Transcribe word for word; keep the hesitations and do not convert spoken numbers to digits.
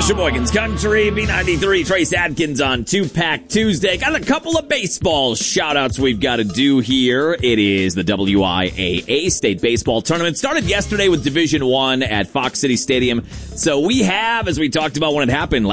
Sheboygan's Country, B ninety-three, Trace Adkins on two-Pack Tuesday. Got a couple of baseball shout-outs we've got to do here. It is the W I A A State Baseball Tournament. Started yesterday with Division One at Fox City Stadium. So we have, as we talked about when it happened,